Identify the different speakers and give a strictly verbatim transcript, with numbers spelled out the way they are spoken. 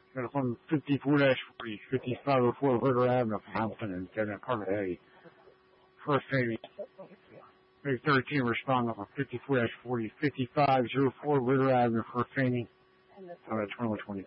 Speaker 1: Got a phone fifty-four forty, fifty-five oh four Ritter Avenue from Hamilton and Denver Carter. First Amy. Make thirteen respond on fifty-four forty, fifty-five oh four Ritter Avenue, First Amy. On twenty-one twenty.